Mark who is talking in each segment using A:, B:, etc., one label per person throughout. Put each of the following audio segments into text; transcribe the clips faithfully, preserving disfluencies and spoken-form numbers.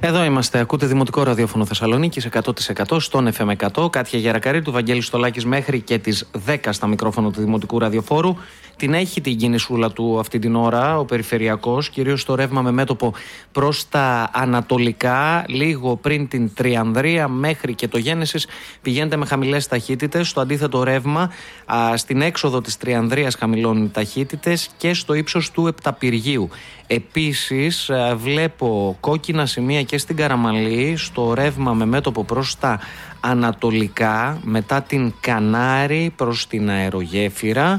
A: Εδώ είμαστε. Ακούτε Δημοτικό Ραδιόφωνο Θεσσαλονίκης εκατό τοις εκατό στον εφ εμ εκατό. Κάτια Γερακαρίτου, Βαγγέλης Στολάκης μέχρι και τις δέκα στα μικρόφωνο του Δημοτικού Ραδιοφόρου. Την έχει την κινησούλα του αυτή την ώρα ο περιφερειακός, κυρίως στο ρεύμα με μέτωπο προς τα ανατολικά, λίγο πριν την Τριανδρία μέχρι και το Γένεσης. Πηγαίνετε με χαμηλές ταχύτητες. Στο αντίθετο ρεύμα, α, στην έξοδο της Τριανδρίας χαμηλώνουν ταχύτητες και στο ύψος του Επταπυργίου. Επίσης, βλέπω κόκκινα σημεία και στην Καραμαλή, στο ρεύμα με μέτωπο προς τα ανατολικά, μετά την Κανάρη προς την Αερογέφυρα.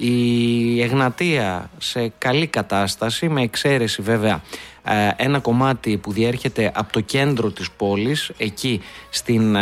A: Η Εγνατία σε καλή κατάσταση, με εξαίρεση βέβαια ένα κομμάτι που διέρχεται από το κέντρο της πόλης, εκεί στην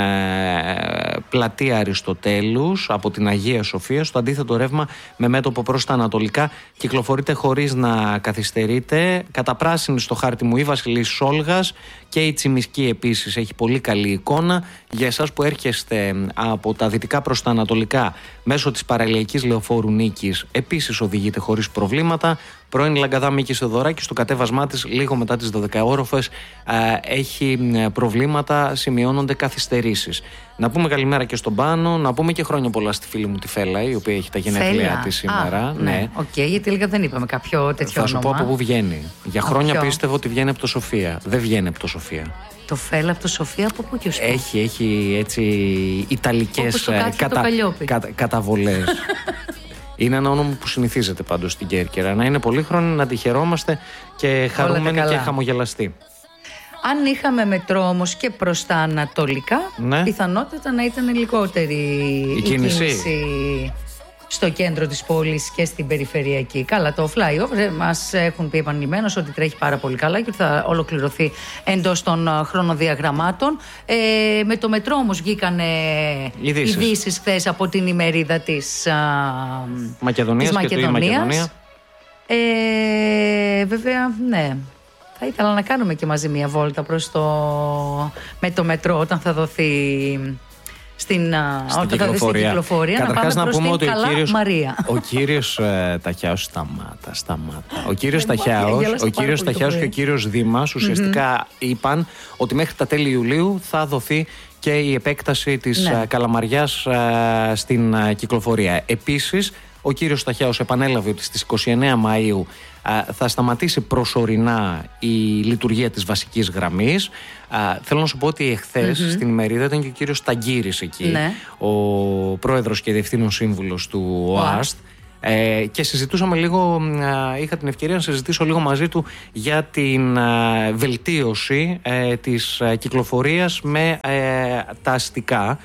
A: πλατεία Αριστοτέλους, από την Αγία Σοφία. Στο αντίθετο ρεύμα με μέτωπο προς τα ανατολικά κυκλοφορείτε χωρίς να καθυστερείτε. Κατά πράσινη στο χάρτη μου η Βασιλής Σόλγας και η Τσιμισκή επίσης έχει πολύ καλή εικόνα. Για εσάς που έρχεστε από τα δυτικά προς τα ανατολικά μέσω της παραλιακής λεωφόρου Νίκης, επίσης οδηγείτε χωρίς προβλήματα. Πρώην Λαγκαδά Μίκης Θεοδωράκη, στο κατέβασμά της λίγο μετά τις δώδεκα όροφες έχει προβλήματα, σημειώνονται καθυστερήσεις. Να πούμε καλημέρα και στον Πάνο, να πούμε και χρόνια πολλά στη φίλη μου τη Φέλα, η οποία έχει τα γενέθλιά της σήμερα.
B: Α, ναι, οκ, okay, γιατί λίγα δεν είπαμε κάποιο τέτοιο
A: Θα
B: όνομα.
A: σου πω από πού βγαίνει. Για χρόνια
B: ποιο?
A: πίστευα ότι βγαίνει από το Σοφία. Δεν βγαίνει από το Σοφία.
B: Το Φέλα από το Σοφία, από πού και ως πού?
A: Έχει, έχει έτσι ιταλικές κατα, κατα, καταβολές. Είναι ένα όνομα που συνηθίζεται πάντως στην Κέρκυρα. Να είναι πολύχρονοι, να τη χαιρόμαστε και χαρούμενοι και χαμογελαστοί.
B: Αν είχαμε μετρό όμως και προς τα ανατολικά, ναι, πιθανότητα να ήταν λιγότερη η, η κίνηση. κίνηση στο κέντρο της πόλης και στην περιφερειακή. Καλά, το flyover μας έχουν πει επανειλημμένως ότι τρέχει πάρα πολύ καλά και θα ολοκληρωθεί εντός των χρονοδιαγραμμάτων. Ε, με το μετρό όμως βγήκανε ειδήσεις χθες από την ημερίδα της α,
A: Μακεδονίας, της Μακεδονίας. Και του Μακεδονία.
B: Ε, βέβαια, ναι. Θα ήθελα να κάνουμε και μαζί μια βόλτα προς το, με το μετρό όταν θα δοθεί στην, στην, κυκλοφορία. στην κυκλοφορία. Καταρχάς να, να πούμε ότι ο κύριος, ο κύριος ε, Ταχιάος σταμάτα, σταμάτα. Ο κύριος Ταχιάος, ο κύριος Ταχιάος και ο κύριος Δήμας ουσιαστικά mm-hmm. είπαν ότι μέχρι τα τέλη Ιουλίου θα δοθεί και η επέκταση της ναι. Καλαμαριάς ε, στην ε, κυκλοφορία. Επίσης, ο κύριος Ταχιάος επανέλαβε ότι στις είκοσι εννέα Μαΐου α, θα σταματήσει προσωρινά η λειτουργία της βασικής γραμμής. Α, θέλω να σου πω ότι εχθές mm-hmm. στην ημερίδα ήταν και ο κύριος Ταγκύρης εκεί, ναι. ο πρόεδρος και διευθύνων σύμβουλος του ΟΑΣΤ. Ε, και συζητούσαμε λίγο, α, είχα την ευκαιρία να συζητήσω λίγο μαζί του για την α, βελτίωση ε, της α, κυκλοφορίας με ε, τα αστικά.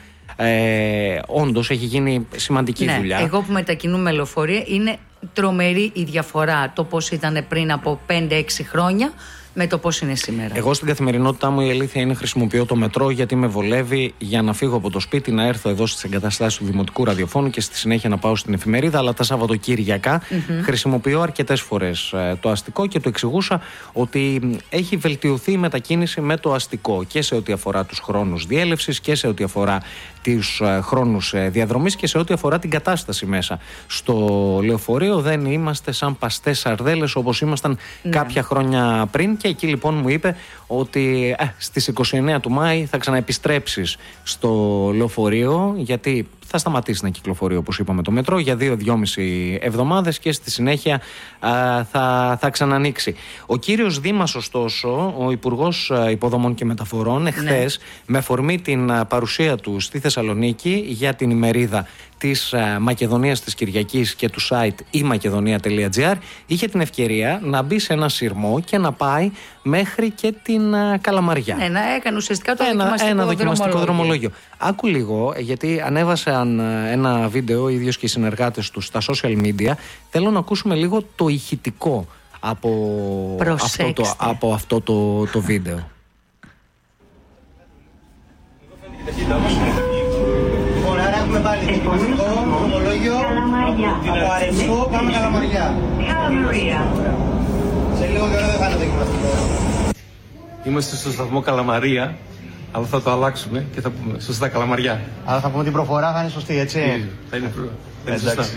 B: Ε, όντως έχει γίνει σημαντική ναι,
A: δουλειά.
B: Εγώ που μετακινούμε λεωφορεία, είναι τρομερή η διαφορά το πώς ήταν πριν από πέντε έξι χρόνια με το πώς είναι σήμερα.
A: Εγώ στην καθημερινότητά μου η αλήθεια είναι χρησιμοποιώ το μετρό γιατί με βολεύει για να φύγω από το σπίτι, να έρθω εδώ στις εγκαταστάσεις του Δημοτικού Ραδιοφώνου και στη συνέχεια να πάω στην εφημερίδα. Αλλά τα Σαββατοκύριακα mm-hmm. χρησιμοποιώ αρκετές φορές ε, το αστικό και του εξηγούσα ότι έχει βελτιωθεί η μετακίνηση με το αστικό και σε ό,τι αφορά τους χρόνους διέλευσης και σε ό,τι αφορά τους ε, χρόνους ε, διαδρομής και σε ό,τι αφορά την κατάσταση μέσα στο λεωφορείο. Δεν είμαστε σαν παστές σαρδέλες όπως ήμασταν ναι. κάποια χρόνια πριν. Και εκεί λοιπόν μου είπε ότι ε, στις είκοσι εννέα του Μάη θα ξαναεπιστρέψεις στο λεωφορείο, γιατί θα σταματήσει να κυκλοφορεί όπως είπαμε το μετρό για δύο με δυόμιση εβδομάδες και στη συνέχεια α, θα, θα ξανανοίξει. Ο κύριος Δήμας ωστόσο, ο Υπουργός Υποδομών και Μεταφορών, εχθές ναι. με αφορμή την παρουσία του στη Θεσσαλονίκη για την ημερίδα της Μακεδονίας της Κυριακής και του site η μακεδονία τελεία τζι άρ, είχε την ευκαιρία να μπει σε ένα σειρμό και να πάει μέχρι και την Καλαμαριά.
B: Ναι, να έκανε ουσιαστικά το
A: ένα,
B: δοκιμαστικό,
A: ένα δοκιμαστικό δρομολόγιο.
B: δρομολόγιο.
A: Άκου λίγο, γιατί ανέβασαν ένα βίντεο, οι ίδιος και οι συνεργάτες του στα social media. Θέλω να ακούσουμε λίγο το ηχητικό από αυτό, το, από αυτό το, το βίντεο.
C: Ωραία, έχουμε πάλι δοκιμαστικό δρομολόγιο από Αρεστό, πάμε Καλαμαριά. Σε λίγο καιρό δεν θα είναι δοκιμαστικό.
D: Είμαστε στο σταθμό Καλαμαρία Αλλά θα το αλλάξουμε και θα πούμε σωστά Καλαμαριά.
C: Αλλά θα πούμε την προφορά, θα είναι σωστή, έτσι.
D: Θα είναι προ...
C: Εντάξει.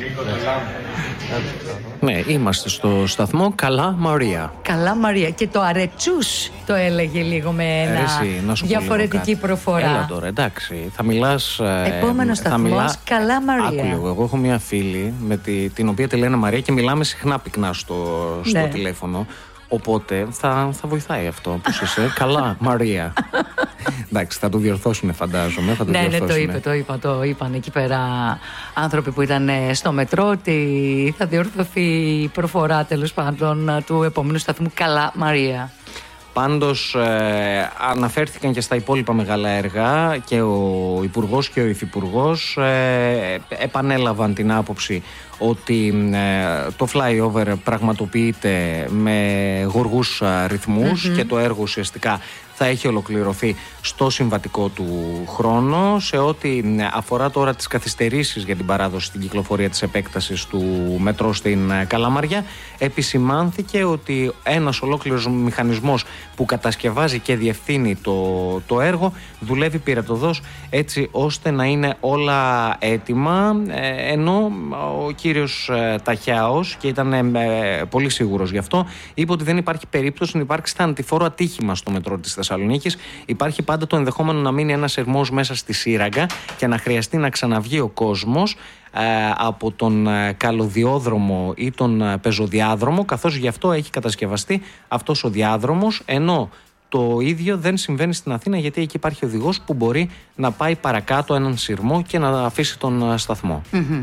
A: Ναι, είμαστε στο σταθμό Καλά Μαρία.
B: Καλά Μαρία. Και το αρετσούς το έλεγε λίγο με ένα
A: Εσύ,
B: διαφορετική προφορά.
A: Έλα τώρα, εντάξει. Θα μιλάς...
B: Επόμενος σταθμός, μιλά... Καλά Μαρία.
A: Άκου λίγο. Εγώ έχω μια φίλη με τη, την οποία τη λένε Μαρία και μιλάμε συχνά πυκνά στο, στο ναι. τηλέφωνο. Οπότε θα, θα βοηθάει αυτό που είσαι. Καλά Μαρία. Εντάξει, θα το διορθώσουν, φαντάζομαι. Θα το
B: ναι,
A: διορθώσουν.
B: ναι, το είπε, το είπα, το είπαν εκεί πέρα άνθρωποι που ήταν στο μετρό ότι θα διορθωθεί η προφορά τέλος πάντων του επόμενου σταθμού. Καλά Μαρία.
A: Πάντως ε, αναφέρθηκαν και στα υπόλοιπα μεγάλα έργα και ο Υπουργός και ο Υφυπουργός ε, επανέλαβαν την άποψη ότι ε, το flyover πραγματοποιείται με γοργούς ρυθμούς mm-hmm. και το έργο ουσιαστικά θα έχει ολοκληρωθεί στο συμβατικό του χρόνο. Σε ό,τι αφορά τώρα τις καθυστερήσεις για την παράδοση στην κυκλοφορία της επέκτασης του μετρό στην Καλαμαριά, επισημάνθηκε ότι ένας ολόκληρος μηχανισμός που κατασκευάζει και διευθύνει το, το έργο δουλεύει πυρετωδώς έτσι ώστε να είναι όλα έτοιμα, ενώ ο κύριος Ταχιάος, και ήταν πολύ σίγουρος γι' αυτό, είπε ότι δεν υπάρχει περίπτωση να υπάρξει θανατηφόρο ατύχημα στο μετρό της Θεσσαλονίκης. Υπάρχει πάντα το ενδεχόμενο να μείνει ένας σειρμός μέσα στη σύραγγα και να χρειαστεί να ξαναβγεί ο κόσμος ε, από τον ε, καλωδιόδρομο ή τον ε, πεζοδιάδρομο, καθώς γι' αυτό έχει κατασκευαστεί αυτός ο διάδρομος, ενώ το ίδιο δεν συμβαίνει στην Αθήνα, γιατί εκεί υπάρχει οδηγός που μπορεί να πάει παρακάτω έναν σειρμό και να αφήσει τον ε, σταθμό. Mm-hmm.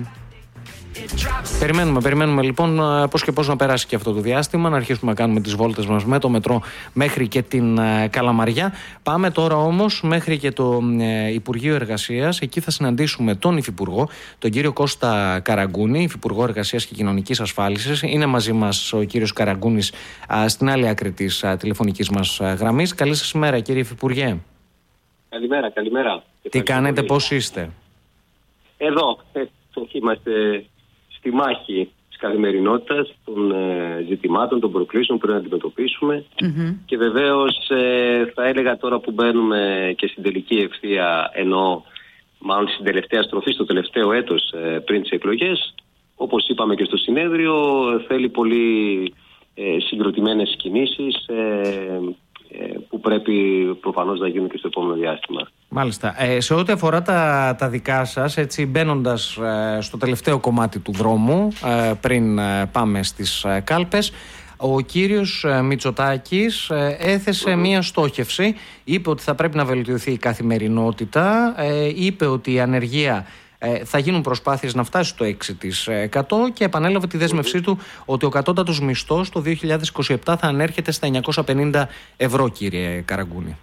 A: Περιμένουμε, περιμένουμε λοιπόν πώς και πώς να περάσει και αυτό το διάστημα, να αρχίσουμε να κάνουμε τις βόλτες μας με το μετρό μέχρι και την ε, Καλαμαριά. Πάμε τώρα όμως μέχρι και το ε, Υπουργείο Εργασίας. Εκεί θα συναντήσουμε τον Υφυπουργό, τον κύριο Κώστα Καραγκούνη, Υφυπουργό Εργασίας και Κοινωνικής Ασφάλισης. Είναι μαζί μας ο κύριος Καραγκούνης ε, στην άλλη άκρη της ε, τηλεφωνικής μας ε, γραμμής. Καλή σας ημέρα, κύριε Υφυπουργέ.
E: Καλημέρα, καλημέρα.
A: Τι κάνετε, πώς είστε?
E: Εδώ ε, είμαστε στη μάχη της καθημερινότητας, των ε, ζητημάτων, των προκλήσεων που πρέπει να αντιμετωπίσουμε. Mm-hmm. Και βεβαίως ε, θα έλεγα τώρα που μπαίνουμε και στην τελική ευθεία, ενώ μάλλον στην τελευταία στροφή, στο τελευταίο έτος ε, πριν τις εκλογές, όπως είπαμε και στο συνέδριο, θέλει πολύ ε, συγκροτημένες κινήσεις ε, που πρέπει προφανώς να γίνουν και στο επόμενο διάστημα.
A: Μάλιστα. Ε, σε ό,τι αφορά τα, τα δικά σας, έτσι μπαίνοντας ε, στο τελευταίο κομμάτι του δρόμου, ε, πριν ε, πάμε στις ε, κάλπες, ο κύριος ε, Μητσοτάκης ε, έθεσε mm-hmm. μία στόχευση, είπε ότι θα πρέπει να βελτιωθεί η καθημερινότητα, ε, είπε ότι η ανεργία θα γίνουν προσπάθειες να φτάσει στο έξι τοις εκατό και επανέλαβε τη δέσμευσή του ότι ο κατώτατος μισθός το δύο χιλιάδες είκοσι επτά θα ανέρχεται στα εννιακόσια πενήντα ευρώ, κύριε Καραγκούνη.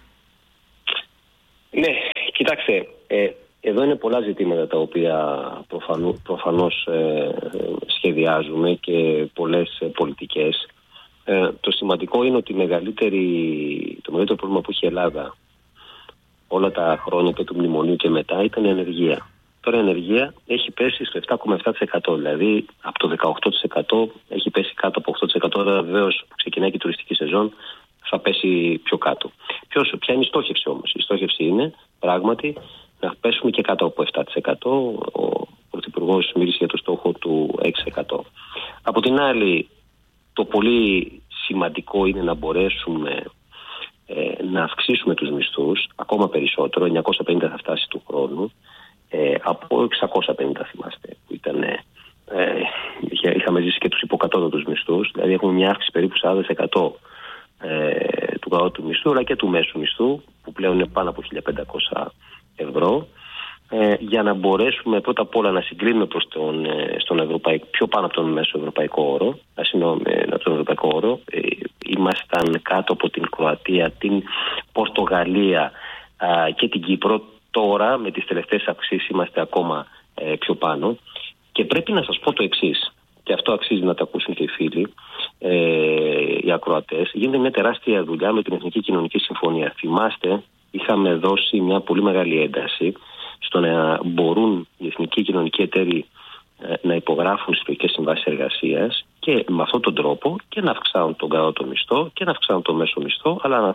E: Ναι, κοιτάξτε, ε, εδώ είναι πολλά ζητήματα τα οποία προφανώς, προφανώς ε, σχεδιάζουμε και πολλές ε, πολιτικές. Ε, το σημαντικό είναι ότι μεγαλύτερη, το μεγαλύτερο πρόβλημα που είχε η Ελλάδα όλα τα χρόνια και του μνημονίου και μετά ήταν η ανεργία. Τώρα η ανεργία έχει πέσει στο επτά κόμμα επτά τοις εκατό, δηλαδή από το δεκαοκτώ τοις εκατό έχει πέσει κάτω από οκτώ τοις εκατό. Τώρα βεβαίως που ξεκινάει και η τουριστική σεζόν θα πέσει πιο κάτω. Ποιος, ποια είναι η στόχευση όμως? Η στόχευση είναι πράγματι να πέσουμε και κάτω από επτά τοις εκατό. Ο Πρωθυπουργός μίλησε για το στόχο του έξι τοις εκατό. Από την άλλη, το πολύ σημαντικό είναι να μπορέσουμε ε, να αυξήσουμε τους μισθούς ακόμα περισσότερο. εννιακόσια πενήντα θα φτάσει του χρόνου. Ε, από εξακόσια πενήντα θυμάστε που ήταν, ε, είχαμε ζήσει και τους υποκατώτατους μισθούς, δηλαδή έχουμε μια αύξηση περίπου σαράντα τοις εκατό ε, του κατώτατου μισθού αλλά και του μέσου μισθού που πλέον είναι πάνω από χίλια πεντακόσια ευρώ, ε, για να μπορέσουμε πρώτα απ' όλα να συγκλίνουμε προς τον, ε, στον ευρωπαϊκό, πιο πάνω από τον μέσο ευρωπαϊκό όρο, συγγνώμη, από τον ευρωπαϊκό όρο. Ε, ήμασταν κάτω από την Κροατία, την Πορτογαλία ε, και την Κύπρο. Τώρα με τις τελευταίες αυξήσεις είμαστε ακόμα ε, πιο πάνω και πρέπει να σας πω το εξής, και αυτό αξίζει να το ακούσουν και οι φίλοι, ε, οι ακροατές. Γίνεται μια τεράστια δουλειά με την Εθνική Κοινωνική Συμφωνία. Θυμάστε, είχαμε δώσει μια πολύ μεγάλη ένταση στο να μπορούν οι εθνικοί κοινωνικοί εταίροι ε, να υπογράφουν συλλογικές συμβάσεις εργασίας και με αυτόν τον τρόπο και να αυξάνουν τον κατώτατο μισθό και να αυξάνουν το μέσο μισθό, αλλά να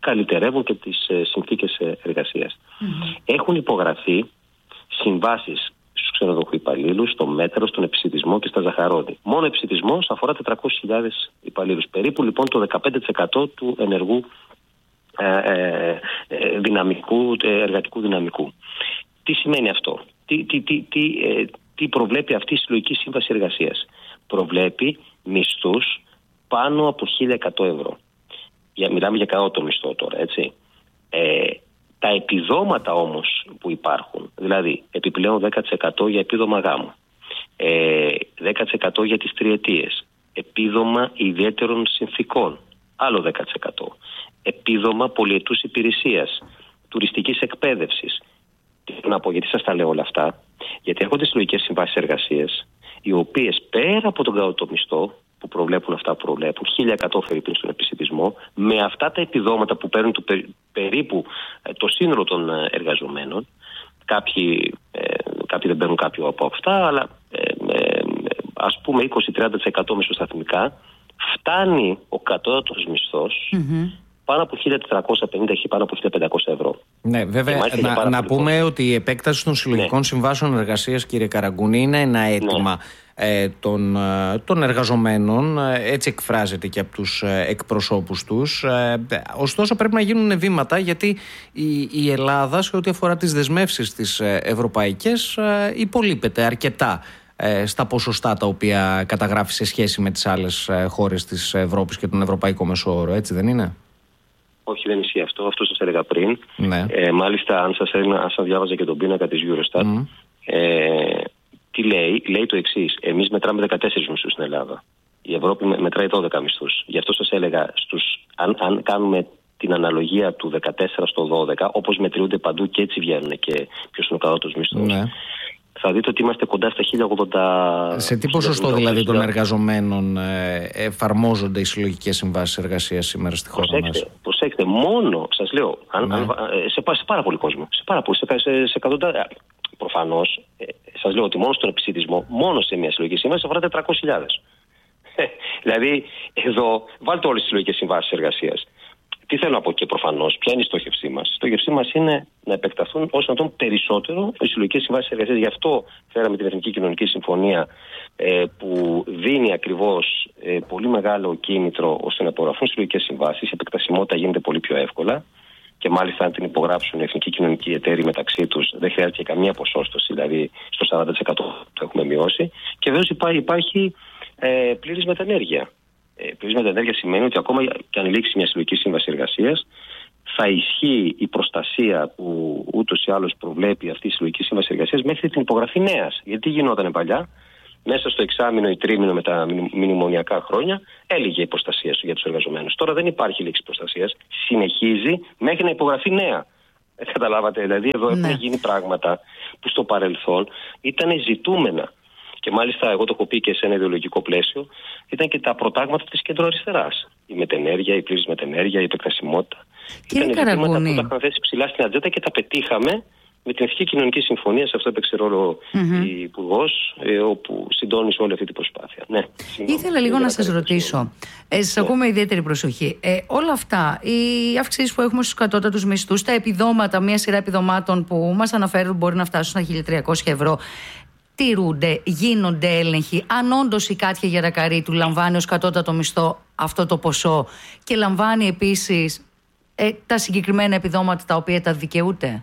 E: καλυτερεύουν και τις ε, συνθήκες εργασίας.
B: Mm-hmm.
E: Έχουν υπογραφεί συμβάσεις στους ξενοδοχοϊπαλλήλους, στο μέτρο, στον επισιτισμό και στα ζαχαρόδι. Μόνο επισιτισμός αφορά τετρακόσιες χιλιάδες υπαλλήλους. Περίπου λοιπόν το δεκαπέντε τοις εκατό του ενεργού ε, ε, ε, δυναμικού, ε, εργατικού δυναμικού. Τι σημαίνει αυτό? Τι, τι, τι, τι, ε, τι προβλέπει αυτή η συλλογική σύμβαση εργασίας? Προβλέπει μισθούς πάνω από χίλια εκατό ευρώ. Για, μιλάμε για κατώτατο μισθό τώρα, έτσι. Ε, τα επιδόματα όμως που υπάρχουν, δηλαδή επιπλέον δέκα τοις εκατό για επίδομα γάμου, ε, δέκα τοις εκατό για τις τριετίες, επίδομα ιδιαίτερων συνθήκων, άλλο δέκα τοις εκατό, επίδομα πολυετούς υπηρεσίας, τουριστικής εκπαίδευσης. Τι να πω, γιατί σας τα λέω όλα αυτά? Γιατί έρχονται συλλογικές συμβάσεις εργασίας, οι οποίες πέρα από τον κατώτατο μισθό, που προβλέπουν αυτά που προβλέπουν, χίλια εκατό φερρυπίν στον επισιτισμό, με αυτά τα επιδόματα που παίρνουν το περί, περίπου ε, το σύνολο των ε, εργαζομένων, κάποιοι, ε, κάποιοι δεν παίρνουν κάποιο από αυτά, αλλά ε, ε, ας πούμε είκοσι με τριάντα τοις εκατό μισοσταθμικά, φτάνει ο κατώτατος μισθός mm-hmm. πάνω από χίλια τετρακόσια πενήντα ή πάνω από χίλια πεντακόσια ευρώ.
A: Ναι, βέβαια, να, να πούμε ότι η επέκταση των συλλογικών ναι. συμβάσεων εργασίας, κύριε Καραγκούνη, είναι ένα αίτημα ναι. ε, των, των εργαζομένων, έτσι εκφράζεται και από τους εκπροσώπους τους. Ε, ωστόσο, πρέπει να γίνουν βήματα, γιατί η, η Ελλάδα, σε ό,τι αφορά τις δεσμεύσεις της ευρωπαϊκές, ε, υπολείπεται αρκετά ε, στα ποσοστά τα οποία καταγράφει σε σχέση με τις άλλες χώρες της Ευρώπης και τον ευρωπαϊκό μέσο όρο, έτσι δεν είναι?
E: Όχι, δεν ισχύει αυτό. Αυτό σας έλεγα πριν.
A: Ναι.
E: Ε, μάλιστα, αν σας, έρινα, αν σας διάβαζα και τον πίνακα της Eurostat, mm. ε, τι λέει? Λέει το εξής. Εμείς μετράμε δεκατέσσερις μισθούς στην Ελλάδα. Η Ευρώπη μετράει δώδεκα μισθούς. Γι' αυτό σας έλεγα, στους, αν, αν κάνουμε την αναλογία του δεκατέσσερα στο δώδεκα, όπως μετριούνται παντού και έτσι βγαίνουν και ποιος είναι ο κατώτατος μισθός, ναι. θα δείτε ότι είμαστε κοντά στα χίλια ογδόντα.
A: Σε τι ποσοστό δηλαδή των εργαζομένων ε, εφαρμόζονται οι συλλογικές συμβάσεις εργασίας σήμερα στη χώρα
E: προσέξτε,
A: μας?
E: Προσέξτε, μόνο, σας λέω, αν, ναι. αν, σε, σε πάρα πολύ κόσμο, σε πάρα πολύ, σε, σε, σε εκατοντάδες. Προφανώς, ε, σας λέω ότι μόνο στον επισιτισμό, μόνο σε μια συλλογική σύμβαση αφορά τετρακόσιες χιλιάδες. Δηλαδή, εδώ, βάλτε όλες τις συλλογικές συμβάσεις εργασίας. Τι θέλω να πω και προφανώς, ποια είναι η στόχευσή μας? Η στόχευσή μας είναι να επεκταθούν όσο να τον περισσότερο οι συλλογικές συμβάσεις εργασίας. Γι' αυτό φέραμε την Εθνική Κοινωνική Συμφωνία ε, που δίνει ακριβώς ε, πολύ μεγάλο κίνητρο ώστε να υπογραφούν συλλογικές συμβάσεις. Η επεκτασιμότητα γίνεται πολύ πιο εύκολα και μάλιστα αν την υπογράψουν οι εθνικοί κοινωνικοί εταίροι μεταξύ τους δεν χρειάζεται καμία ποσόστοση, δηλαδή στο σαράντα τοις εκατό το έχουμε μειώσει. Και βέβαια υπάρχει, υπάρχει ε, πλήρης μετανέργεια. Ε, πλήρης μετανέργεια σημαίνει ότι ακόμα και αν λήξει μια συλλογική σύμβαση εργασίας, θα ισχύει η προστασία που ούτως ή άλλως προβλέπει αυτή η συλλογική σύμβαση εργασίας μέχρι την υπογραφή νέας. Γιατί γινόταν παλιά? Μέσα στο εξάμηνο ή τρίμηνο με τα μνημονιακά χρόνια έλυγε η προστασία για τους εργαζομένους. Τώρα δεν υπάρχει λήξη προστασίας. Συνεχίζει μέχρι να υπογραφεί νέα. Ε, καταλάβατε, δηλαδή εδώ ναι. έχουν γίνει πράγματα που στο παρελθόν ήταν ζητούμενα. Και μάλιστα, εγώ το έχω πει και σε ένα ιδεολογικό πλαίσιο, ήταν και τα προτάγματα της κεντροαριστεράς. Η μετενέργεια, η πλήρης μετενέργεια, η επεκτασιμότητα.
B: Κύριε
E: ήταν
B: Καραγκούνη,
E: ζητήματα που τα είχαν θέσει ψηλά στην ατζέντα και τα πετύχαμε με την Εθνική Κοινωνική Συμφωνία. Σε αυτό έπαιξε ρόλο mm-hmm. η Υπουργός, ε, όπου συντόνισε όλη αυτή την προσπάθεια. Ναι,
B: ήθελα λίγο να σας ρωτήσω. Ε, σας ναι. ακούμε ιδιαίτερη προσοχή. Ε, όλα αυτά, οι αυξήσεις που έχουμε στους κατώτατους μισθούς, τα επιδόματα, μια σειρά επιδομάτων που μας αναφέρουν μπορεί να φτάσουν στα χίλια τριακόσια ευρώ. Τηρούνται, γίνονται έλεγχοι? Αν όντως η Κάτια Γερακαρίτου λαμβάνει ως κατώτατο μισθό αυτό το ποσό και λαμβάνει επίσης ε, τα συγκεκριμένα επιδόματα τα οποία τα δικαιούται?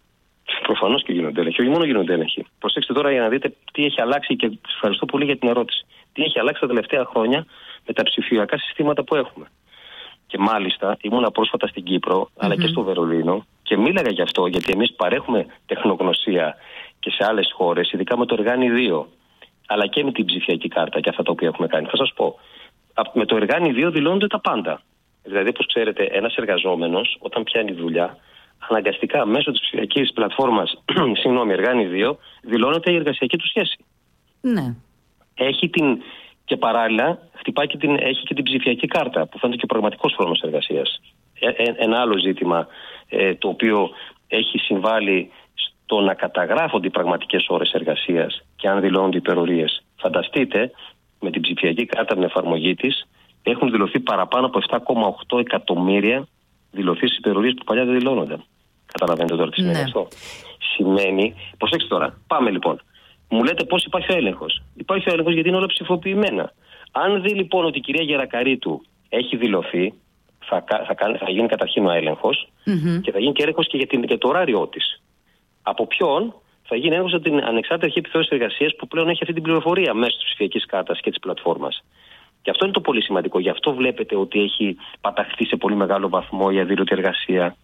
E: Προφανώς και γίνονται έλεγχοι. Όχι μόνο γίνονται έλεγχοι. Προσέξτε τώρα για να δείτε τι έχει αλλάξει και σας ευχαριστώ πολύ για την ερώτηση. Τι έχει αλλάξει τα τελευταία χρόνια με τα ψηφιακά συστήματα που έχουμε. Και μάλιστα ήμουνα πρόσφατα στην Κύπρο mm-hmm. αλλά και στο Βερολίνο και μίλαγα γι' αυτό, γιατί εμείς παρέχουμε τεχνογνωσία και σε άλλες χώρες, ειδικά με το Εργάνη δύο, αλλά και με την ψηφιακή κάρτα και αυτά τα οποία έχουμε κάνει. Θα σας πω, με το Εργάνη δύο δηλώνονται τα πάντα. Δηλαδή, όπως ξέρετε, ένας εργαζόμενος όταν πιάνει δουλειά, αναγκαστικά μέσω της ψηφιακής πλατφόρμας, συγγνώμη, Εργάνη δύο, δηλώνεται η εργασιακή του σχέση.
B: Ναι.
E: Έχει την, και παράλληλα, χτυπάει και την, έχει και την ψηφιακή κάρτα, που φαίνεται και ο πραγματικός χρόνος εργασίας. Ε, ε, ένα άλλο ζήτημα, ε, το οποίο έχει συμβάλει το να καταγράφονται οι πραγματικές ώρες εργασίας και αν δηλώνονται υπερορίες. Φανταστείτε, με την ψηφιακή κάρτα, την εφαρμογή της, έχουν δηλωθεί παραπάνω από επτά κόμμα οκτώ εκατομμύρια δηλωθεί στις υπερορίες που παλιά δεν δηλώνονταν. Καταλαβαίνετε τώρα τι σημαίνει
B: ναι.
E: αυτό? Σημαίνει, προσέξτε τώρα, πάμε λοιπόν. Μου λέτε πώς υπάρχει ο έλεγχος. Υπάρχει ο έλεγχος γιατί είναι όλα ψηφοποιημένα. Αν δει λοιπόν ότι η κυρία Γερακαρίτου έχει δηλωθεί, θα, θα, θα, θα γίνει καταρχήν ο έλεγχος mm-hmm. και θα γίνει και έλεγχος και για, την, για το ωράριό της. Από ποιον? Θα γίνει έλεγχος από την Ανεξάρτητη Αρχή Επιθεώρησης Εργασίας που πλέον έχει αυτή την πληροφορία μέσω της ψηφιακής κάρτας και της πλατφόρμας. Και αυτό είναι το πολύ σημαντικό. Γι' αυτό βλέπετε ότι έχει παταχθεί σε πολύ μεγάλο βαθμό η αδήλωτη εργασία.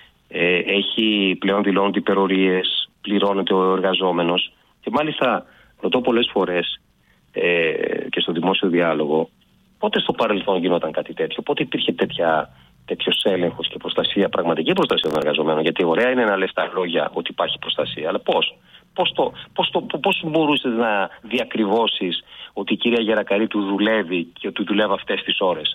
E: Ε, έχει πλέον δηλώνονται υπερορίες, πληρώνεται ο εργαζόμενος. Και μάλιστα ρωτώ πολλές φορές ε, και στο δημόσιο διάλογο, πότε στο παρελθόν γινόταν κάτι τέτοιο, πότε υπήρχε τέτοια, τέτοιος έλεγχος και προστασία, πραγματική προστασία των εργαζομένων? Γιατί ωραία είναι να λες τα λόγια ότι υπάρχει προστασία, αλλά πώς? Πώς, το, πώς, το, πώς μπορούσες να διακριβώσεις ότι η κυρία Γερακαρίτου δουλεύει και ότι δουλεύει αυτές τις ώρες?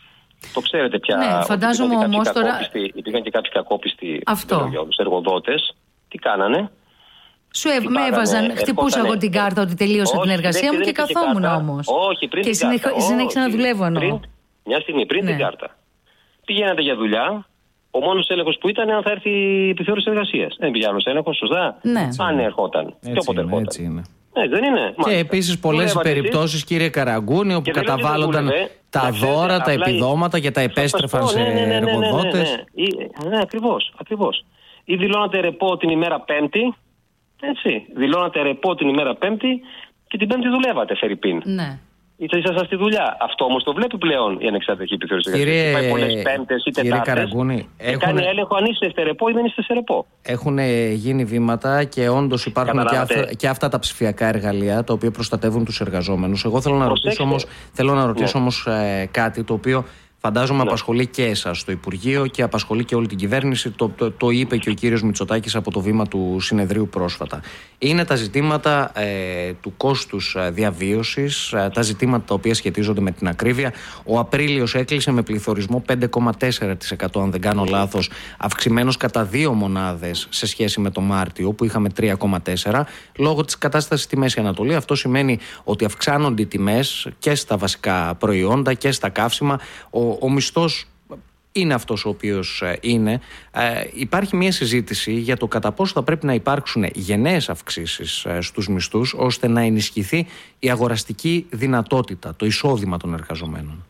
E: Το ξέρετε πια.
B: Ναι, φαντάζομαι όμως τώρα.
E: Υπήρχαν και κάποιοι κακόπιστοι
B: αυτό.
E: εργοδότες. Τι κάνανε?
B: Σου ευ... με έβαζαν, χτυπούσα εγώ την κάρτα ότι τελείωσα
E: όχι,
B: την εργασία μου και καθόμουν όμως.
E: Όχι, πριν
B: και
E: την κάρτα.
B: Και συνέχισα να δουλεύω εννοώ.
E: Πριν, μια στιγμή πριν ναι. την κάρτα. Πηγαίνατε για δουλειά. Ο μόνος έλεγχος που ήταν αν θα έρθει η επιθεώρηση εργασίας. Δεν πήγε άλλος έλεγχος, σωστά.
B: Ναι.
E: Αν ερχόταν. Και όποτε ερχόταν.
A: Έτσι είναι.
E: Ναι, δεν είναι.
A: Και επίσης πολλές περιπτώσεις, κύριε Καραγκούνη, όπου καταβάλλονταν τα δώρα, τα επιδόματα και τα επέστρεφαν σε εργοδότες.
E: Ναι, ακριβώς, ακριβώς. Ή δηλώνατε ρεπό την ημέρα Πέμπτη. Έτσι. Δηλώνατε ρεπό την ημέρα Πέμπτη και την Πέμπτη δουλεύατε, φερρυπίν.
B: Ναι.
E: Είτε ήσασταν στη δουλειά. Αυτό όμως το βλέπει πλέον η Ανεξάρτητη Επιθεώρηση Εργασίας. Πάει πολλές Πέμπτες ή Τετάρτες. Και κάνει έλεγχο αν είστε σε ρεπό ή δεν είστε σε ρεπό.
A: Έχουν γίνει βήματα και όντως υπάρχουν και αυτά, και αυτά τα ψηφιακά εργαλεία τα οποία προστατεύουν τους εργαζόμενους. Εγώ θέλω να ρωτήσω όμως, θέλω να ρωτήσω ναι. όμως ε, κάτι το οποίο φαντάζομαι ναι. απασχολεί και εσάς στο Υπουργείο και απασχολεί και όλη την κυβέρνηση. Το, το, το είπε και ο κύριος Μητσοτάκης από το βήμα του συνεδρίου πρόσφατα. Είναι τα ζητήματα ε, του κόστους διαβίωσης, ε, τα ζητήματα τα οποία σχετίζονται με την ακρίβεια. Ο Απρίλιος έκλεισε με πληθωρισμό πέντε κόμμα τέσσερα τοις εκατό, αν δεν κάνω λάθος, αυξημένος κατά δύο μονάδες σε σχέση με το Μάρτιο, που είχαμε τρία κόμμα τέσσερα. Λόγω της κατάστασης στη Μέση Ανατολή, αυτό σημαίνει ότι αυξάνονται οι τιμές και στα βασικά προϊόντα και στα καύσιμα. Ο Ο μισθός είναι αυτός ο οποίος είναι. Ε, υπάρχει μια συζήτηση για το κατά πόσο θα πρέπει να υπάρξουν γενναίες αυξήσεις ε, στους μισθούς ώστε να ενισχυθεί η αγοραστική δυνατότητα, το εισόδημα των εργαζομένων.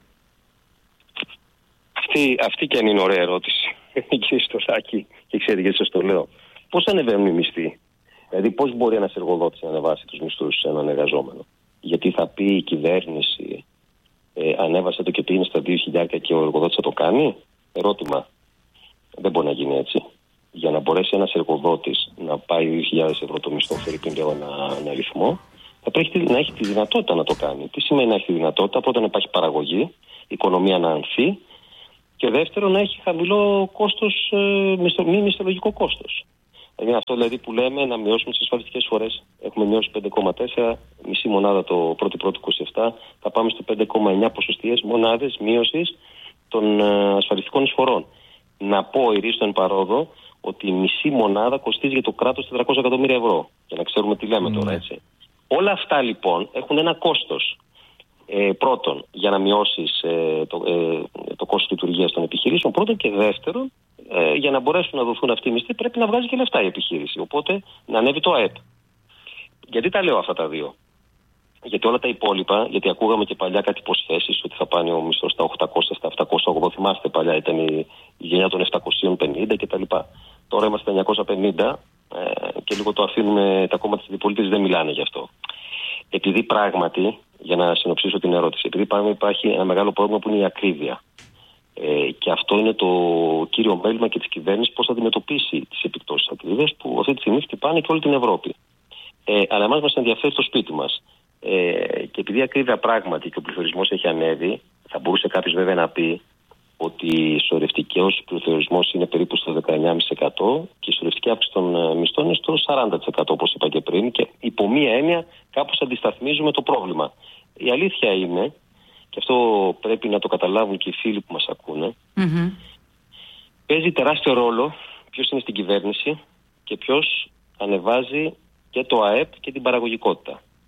E: Αυτή, αυτή και αν είναι ωραία ερώτηση, κύριε Στοσάκη, και ξέρετε γιατί σας το λέω. Πώς ανεβαίνουν οι μισθοί? Δηλαδή πώς μπορεί ένας εργοδότης να ανεβάσει τους μισθούς σε έναν εργαζόμενο? Γιατί θα πει η κυβέρνηση Ε, ανέβασε το και πήγαινε στα δύο χιλιάδες και ο εργοδότης θα το κάνει? Ερώτημα. Δεν μπορεί να γίνει έτσι. Για να μπορέσει ένας εργοδότης να πάει δύο χιλιάδες ευρώ το μισθό, φέρει λέω ένα, ένα αριθμό, θα πρέπει να έχει τη δυνατότητα να το κάνει. Τι σημαίνει να έχει τη δυνατότητα? Πρώτα να υπάρχει παραγωγή, η οικονομία να ανθεί, και δεύτερον να έχει χαμηλό κόστος, ε, μη μισθολογικό κόστος. Είναι αυτό δηλαδή που λέμε να μειώσουμε τις ασφαλιστικές εισφορές. Έχουμε μειώσει πέντε κόμμα τέσσερα, μισή μονάδα το πρώτο πρώτο είκοσι επτά. Θα πάμε στο πέντε κόμμα εννέα ποσοστιαίες μονάδες μείωσης των ασφαλιστικών εισφορών. Να πω ηρίστον παρόδο ότι η μισή μονάδα κοστίζει για το κράτος τετρακόσια εκατομμύρια ευρώ. Για να ξέρουμε τι λέμε mm. τώρα, έτσι. Όλα αυτά λοιπόν έχουν ένα κόστος. Ε, πρώτον, για να μειώσεις ε, το, ε, το κόστος λειτουργίας των επιχειρήσεων, πρώτον, και δεύτερον, ε, για να μπορέσουν να δοθούν αυτοί οι μισθοί πρέπει να βγάζει και λεφτά η επιχείρηση. Οπότε να ανέβει το ΑΕΠ. Γιατί τα λέω αυτά τα δύο? Γιατί όλα τα υπόλοιπα, γιατί ακούγαμε και παλιά κάτι υποσχέσεις ότι θα πάνε ο μισθός στα οκτακόσια, στα επτακόσια ογδόντα. Θυμάστε παλιά ήταν η, η γενιά των επτακόσια πενήντα κτλ. Τώρα είμαστε εννιακόσια πενήντα ε, και λίγο το αφήνουμε, τα κόμματα της αντιπολίτευσης δεν μιλάνε γι' αυτό. Επειδή πράγματι, για να συνοψίσω την ερώτηση, επειδή πράγματι υπάρχει ένα μεγάλο πρόβλημα που είναι η ακρίβεια. Ε, και αυτό είναι το κύριο μέλημα και της κυβέρνησης, πώς θα αντιμετωπίσει τις επιπτώσεις της ακρίβειας που αυτή τη στιγμή χτυπάνε και όλη την Ευρώπη. Ε, αλλά εμάς μας ενδιαφέρει το σπίτι μας. Ε, και επειδή η ακρίβεια πράγματι και ο πληθωρισμός έχει ανέβει, θα μπορούσε κάποιος βέβαια να πει ότι σωρευτικός πληθωρισμός είναι περίπου στο δεκαεννιά κόμμα πέντε τοις εκατό και η σωρευτική αύξηση των μισθών είναι στο σαράντα τοις εκατό, όπως είπα και πριν, και υπό μία έννοια κάπως αντισταθμίζουμε το πρόβλημα. Η αλήθεια είναι, και αυτό πρέπει να το καταλάβουν και οι φίλοι που μας ακούνε, mm-hmm. παίζει τεράστιο ρόλο ποιος είναι στην κυβέρνηση και ποιος ανεβάζει και το ΑΕΠ και την παραγωγικότητα.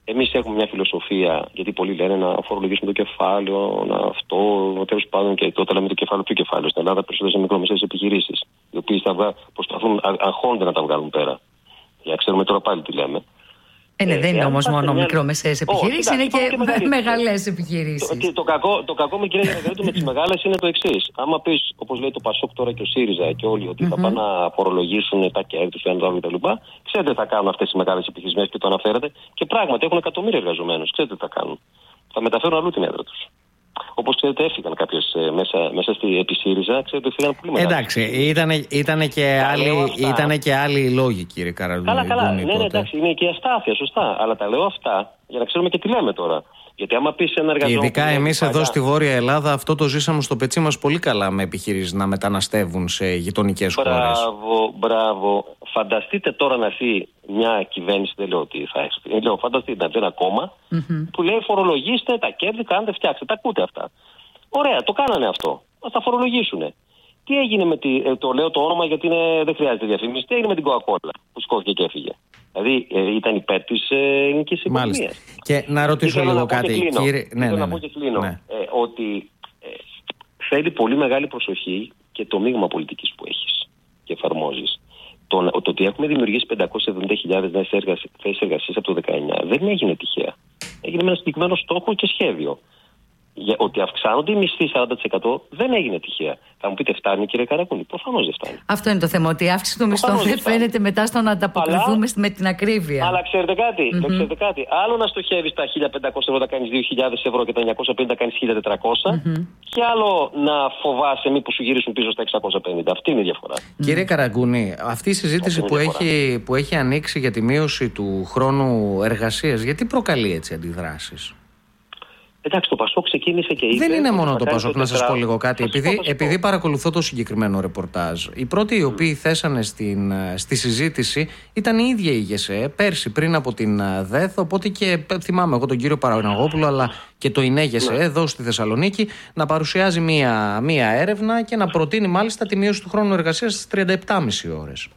E: Εμείς έχουμε μια φιλοσοφία, γιατί πολλοί λένε να φορολογήσουμε το κεφάλαιο, να αυτό, τέλος πάντων, και τότε λέμε το κεφάλαιο, ποιο κεφάλαιο. Στην Ελλάδα περισσότερες μικρομεσαίες επιχειρήσεις, οι οποίες προσπαθούν, αγχώνται να τα βγάλουν πέρα. Για να ξέρουμε τώρα πάλι τι λέμε.
B: Ε, ναι, δεν είναι όμως μόνο μικρομεσαίες επιχειρήσεις, είναι και, και μεγάλες επιχειρήσεις.
E: Το, το, κακό, το κακό με κυρία Γεραγκαρίτου με τις μεγάλες είναι το εξής. Άμα πεις, όπως λέει το Πασόκ τώρα και ο ΣΥΡΙΖΑ και όλοι, ότι mm-hmm. θα πάνε να φορολογήσουν τα κέρδη τους, ένα το κτλ. Ξέρετε τι θα κάνουν αυτές οι μεγάλες επιχειρήσεις και το αναφέρετε. Και πράγματι έχουν εκατομμύρια εργαζομένους. Ξέρετε τι θα κάνουν. Θα μεταφέρουν αλλού την έδρα τους. Όπως ξέρετε, έφυγαν κάποιες ε, μέσα, μέσα στη επί ΣΥΡΙΖΑ, ξέρετε, έφυγαν πολύ μεγάλα.
A: Εντάξει, ήταν και, άλλοι, και άλλοι λόγοι, κύριε Καραγκούνη.
E: Καλά, καλά. Ναι, ναι, εντάξει, είναι και η αστάθεια, σωστά. Αλλά τα λέω αυτά για να ξέρουμε και τι λέμε τώρα. Γιατί άμα πεις ένα εργαζόμενο.
A: Ειδικά εμείς εδώ στη Βόρεια Ελλάδα, αυτό το ζήσαμε στο πετσί μας πολύ καλά με επιχειρήσεις να μεταναστεύουν σε γειτονικές χώρες.
E: Μπράβο, μπράβο. Φανταστείτε τώρα να έρθει μια κυβέρνηση, δεν λέω ότι θα έχει. Λέω, φανταστείτε να έρθει ένα κόμμα mm-hmm. που λέει φορολογήστε τα κέρδη, κάντε, φτιάξτε. Τα ακούτε αυτά. Ωραία, το κάνανε αυτό. Θα τα φορολογήσουν. Τι έγινε με τη, ε, το λέω το όνομα γιατί είναι, δεν χρειάζεται διαφήμιση. Τι έγινε με την Coca-Cola που σηκώθηκε και έφυγε. Δηλαδή ε, ήταν υπέρ της ελληνικής οικονομίας.
A: Και να ρωτήσω λίγο να κάτι.
E: Κύριε... Ναι, ναι, ναι, να πω και κλείνω. Ναι. Ε, ότι ε, θέλει πολύ μεγάλη προσοχή και το μείγμα πολιτικής που έχεις και εφαρμόζεις. Το, το ότι έχουμε δημιουργήσει πεντακόσιες εβδομήντα χιλιάδες νέες θέσεις εργασίας από το δεκαεννιά δεν έγινε τυχαία. Έγινε με ένα συγκεκριμένο στόχο και σχέδιο. Για ότι αυξάνονται οι μισθοί σαράντα τοις εκατό δεν έγινε τυχαία. Θα μου πείτε, φτάνει, κύριε Καραγκούνη? Προφανώς δεν φτάνει.
B: Αυτό είναι το θέμα. Ότι η αύξηση των μισθών δεν φαίνεται μετά στο να ανταποκριθούμε με την ακρίβεια.
E: Αλλά ξέρετε κάτι, mm-hmm. ξέρετε κάτι. Άλλο να στοχεύεις τα χίλια πεντακόσια ευρώ να κάνεις δύο χιλιάδες ευρώ και τα εννιακόσια πενήντα να κάνεις χίλια τετρακόσια. Mm-hmm. Και άλλο να φοβάσαι μήπως σου γυρίσουν πίσω στα εξακόσια πενήντα. Αυτή είναι η διαφορά. Mm-hmm.
A: Κύριε Καραγκούνη, αυτή η συζήτηση που έχει, που έχει ανοίξει για τη μείωση του χρόνου εργασίας, γιατί προκαλεί έτσι αντιδράσεις?
E: Εντάξει, το Πασόκ ξεκίνησε και είπε.
A: Δεν είναι μόνο το Πασόκ, να σας πω λίγο κάτι. Επειδή, επειδή παρακολουθώ το συγκεκριμένο ρεπορτάζ, οι πρώτοι οι οποίοι θέσανε στην, στη συζήτηση ήταν η ίδια η ΓΕΣΕ πέρσι πριν από την ΔΕΘ. Οπότε και θυμάμαι εγώ τον κύριο Παραγωναγόπουλο, αλλά και το ΙΝΕΓΕΣΕ ναι. εδώ στη Θεσσαλονίκη να παρουσιάζει μία, μία έρευνα και να προτείνει μάλιστα τη μείωση του χρόνου εργασίας στις τριάντα επτά κόμμα πέντε ώρες.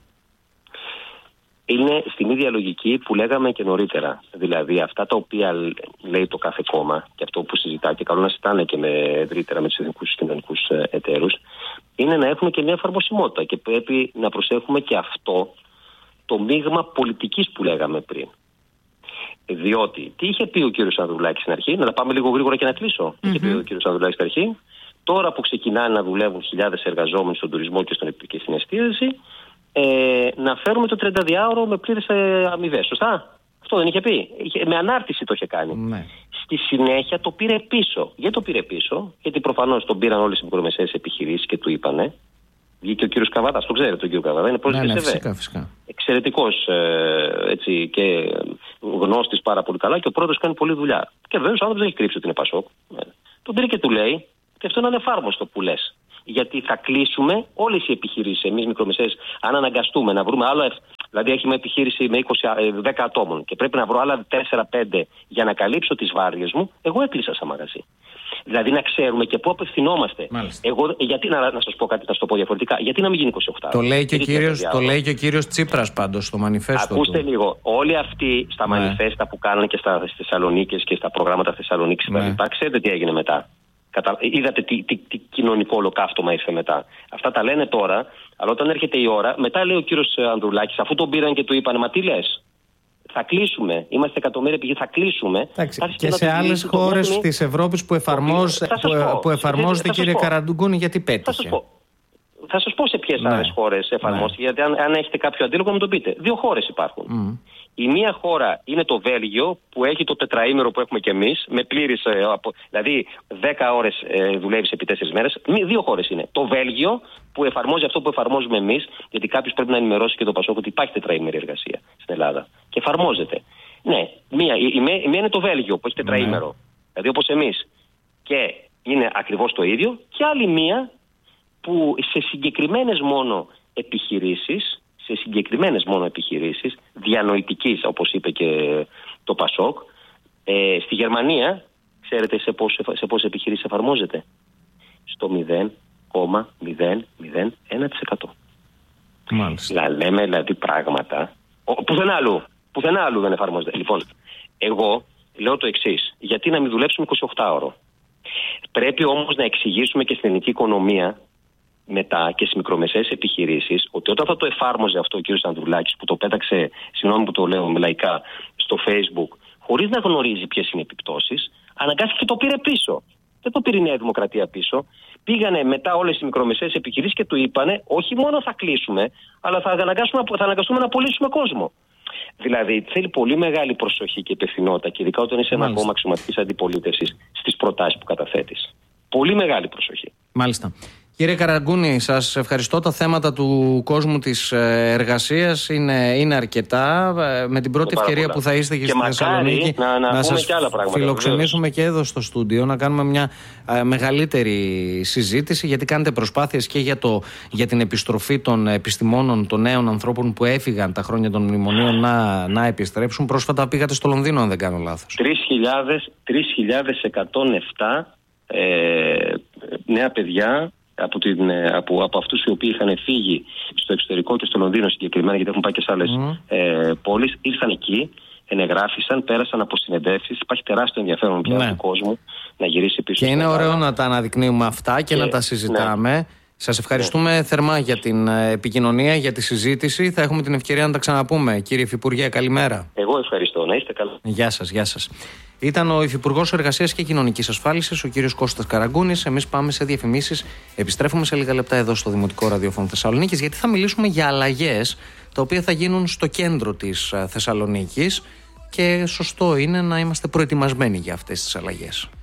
E: Είναι στην ίδια λογική που λέγαμε και νωρίτερα. Δηλαδή αυτά τα οποία λέει το κάθε κόμμα και αυτό που συζητά και καλό να συζητάνε και με ευρύτερα με τους εθνικούς κοινωνικούς εταίρους είναι να έχουμε και μια εφαρμοσιμότητα και πρέπει να προσέχουμε και αυτό το μείγμα πολιτικής που λέγαμε πριν. Διότι τι είχε πει ο κύριος Ανδρουλάκης στην αρχή, να τα πάμε λίγο γρήγορα και να κλείσω. Mm-hmm. Τι είχε πει ο κύριος Ανδρουλάκης στην αρχή, τώρα που ξεκινάνε να δουλεύουν χιλιάδες εργαζόμενοι στον τουρισμό και, στον, και στην εστίαση. Ε, να φέρουμε το τριανταδιάωρο με πλήρες ε, αμοιβές. Σωστά. Αυτό δεν είχε πει. Είχε, με ανάρτηση το είχε κάνει. Ναι. Στη συνέχεια το πήρε πίσω. Γιατί το πήρε πίσω? Γιατί προφανώς τον πήραν όλες οι μικρομεσαίες επιχειρήσεις και του είπανε. Βγήκε ο κύριος Καβαδάς. Το ξέρετε τον κύριο Καβαδά. Είναι πρόεδρος
A: ναι,
E: της
A: ναι, φυσικά, φυσικά.
E: Εξαιρετικός ε, έτσι, και γνώστης πάρα πολύ καλά και ο πρόεδρος κάνει πολλή δουλειά. Και βέβαια ο άνθρωπος δεν έχει κρύψει ότι είναι Πασόκ. Ναι. Τον πήρε και του λέει, και αυτό είναι ανεφάρμοστο που λες. Γιατί θα κλείσουμε όλες οι επιχειρήσεις, εμείς μικρομεσαίες, αν αναγκαστούμε να βρούμε άλλο. Δηλαδή, έχουμε επιχείρηση με είκοσι, δέκα ατόμων και πρέπει να βρω άλλα τέσσερα πέντε για να καλύψω τις βάρδιες μου. Εγώ έκλεισα σαν μαγαζί. Δηλαδή, να ξέρουμε και πού απευθυνόμαστε. Εγώ, γιατί να, να σας πω κάτι, να σας το πω διαφορετικά, γιατί να μην γίνει είκοσι οκτώ.
A: Το λέει και, κύριος, το λέει και ο κύριος Τσίπρας πάντως στο μανιφέστο.
E: Ακούστε
A: του.
E: λίγο. Όλοι αυτοί στα ναι. μανιφέστα που κάνανε και στα Θεσσαλονίκης και στα προγράμματα Θεσσαλονίκης, ναι. ξέρετε τι έγινε μετά? Κατα... Είδατε τι, τι, τι κοινωνικό ολοκαύτωμα ήρθε μετά. Αυτά τα λένε τώρα, αλλά όταν έρχεται η ώρα, μετά λέει ο κύριος Ανδρουλάκης, αφού τον πήραν και του είπαν, μα τι λες, θα κλείσουμε. Είμαστε εκατομμύρια πηγές, θα κλείσουμε.
A: Εντάξει, και, και σε άλλες χώρες το... της Ευρώπης που, εφαρμόζ... που, που εφαρμόζεται, κύριε Καραγκούνη, γιατί πέτυχε.
E: Θα σας πω, θα σας πω σε ποιες ναι. άλλες χώρες εφαρμόστηκε, ναι. γιατί αν, αν έχετε κάποιο αντίλογο να μου το πείτε. Δύο χώρες υπάρχουν. Mm. Η μία χώρα είναι το Βέλγιο που έχει το τετραήμερο που έχουμε κι εμείς, με πλήρης, ε, απο, δηλαδή δέκα ώρες ε, δουλεύεις επί τέσσερις μέρες. Δύο χώρες είναι. Το Βέλγιο που εφαρμόζει αυτό που εφαρμόζουμε εμείς, γιατί κάποιος πρέπει να ενημερώσει και το Πασόκ ότι υπάρχει τετραήμερη εργασία στην Ελλάδα. Και εφαρμόζεται. Ναι, μία, η, η, η μία είναι το Βέλγιο που έχει τετραήμερο. Mm. Δηλαδή όπως εμείς. Και είναι ακριβώς το ίδιο. Και άλλη μία που σε συγκεκριμένες μόνο επιχειρήσεις. σε συγκεκριμένες μόνο επιχειρήσεις, διανοητικής, όπως είπε και το Πασόκ, ε, στη Γερμανία, ξέρετε σε πόσες σε πόσες επιχειρήσεις εφαρμόζεται? Στο μηδέν κόμμα μηδέν μηδέν ένα τοις εκατό.
A: Μάλιστα.
E: Να λέμε δηλαδή πράγματα, ο, πουθενά άλλου, πουθενά άλλου δεν εφαρμόζεται. Λοιπόν, Εγώ λέω το εξής. Γιατί να μην δουλέψουμε εικοσιοκτάωρο? Πρέπει όμως να εξηγήσουμε και στην ελληνική οικονομία μετά και στις μικρομεσαίες επιχειρήσεις ότι όταν θα το εφάρμοζε αυτό ο κ. Ανδρουλάκης, που το πέταξε, συγγνώμη που το λέω με λαϊκά, στο Facebook, χωρίς να γνωρίζει ποιες είναι οι επιπτώσεις, αναγκάστηκε και το πήρε πίσω. Δεν το πήρε η Νέα Δημοκρατία πίσω. Πήγανε μετά όλες οι μικρομεσαίες επιχειρήσεις και του είπανε όχι μόνο θα κλείσουμε, αλλά θα αναγκαστούμε, θα αναγκαστούμε να πωλήσουμε κόσμο. Δηλαδή θέλει πολύ μεγάλη προσοχή και υπευθυνότητα, και ειδικά όταν είσαι ένα κόμμα αξιωματικής αντιπολίτευσης, στις προτάσεις που καταθέτεις. Πολύ μεγάλη προσοχή.
A: Μάλιστα. Κύριε Καραγκούνη, σας ευχαριστώ. Τα θέματα του κόσμου της εργασίας είναι, είναι αρκετά. Με την πρώτη ευκαιρία πολλά. που θα είστε και, και στη Θεσσαλονίκη
E: να, να,
A: να σας
E: και άλλα πράγματα,
A: φιλοξενήσουμε
E: βεβαίως.
A: και εδώ στο στούντιο, να κάνουμε μια α, μεγαλύτερη συζήτηση, γιατί κάνετε προσπάθειες και για, το, για την επιστροφή των επιστημόνων, των νέων ανθρώπων που έφυγαν τα χρόνια των μνημονίων να, να επιστρέψουν. Πρόσφατα πήγατε στο Λονδίνο, αν δεν κάνω λάθος.
E: τρεις χιλιάδες εκατόν επτά ε, νέα παιδιά Από, την, από, από αυτούς οι οποίοι είχαν φύγει στο εξωτερικό και στο Λονδίνο συγκεκριμένα, γιατί έχουν πάει και σε άλλες mm. ε, πόλεις, ήρθαν εκεί, ενεγράφησαν, πέρασαν από συνεντεύξεις. Υπάρχει τεράστιο ενδιαφέρον πια ναι. του κόσμου να γυρίσει πίσω.
A: Και είναι ωραίο να τα αναδεικνύουμε αυτά και, και να τα συζητάμε. Ναι. Σας ευχαριστούμε ναι. θερμά για την επικοινωνία, για τη συζήτηση. Θα έχουμε την ευκαιρία να τα ξαναπούμε. Κύριε Υφυπουργέ, καλημέρα.
E: Εγώ ευχαριστώ. Να είστε καλά.
A: Γεια σας, γεια σας. Ήταν ο Υφυπουργός Εργασίας και Κοινωνικής Ασφάλισης, ο κύριος Κώστας Καραγκούνης. Εμείς πάμε σε διαφημίσεις. Επιστρέφουμε σε λίγα λεπτά εδώ στο Δημοτικό Ραδιόφωνο Θεσσαλονίκης, γιατί θα μιλήσουμε για αλλαγές τα οποία θα γίνουν στο κέντρο της Θεσσαλονίκης και σωστό είναι να είμαστε προετοιμασμένοι για αυτές τις αλλαγές.